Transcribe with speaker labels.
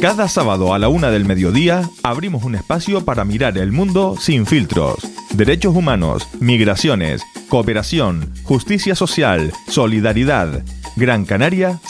Speaker 1: Cada sábado a la 1 del mediodía abrimos un espacio para mirar el mundo sin filtros. Derechos humanos, migraciones, cooperación, justicia social, solidaridad. Gran Canaria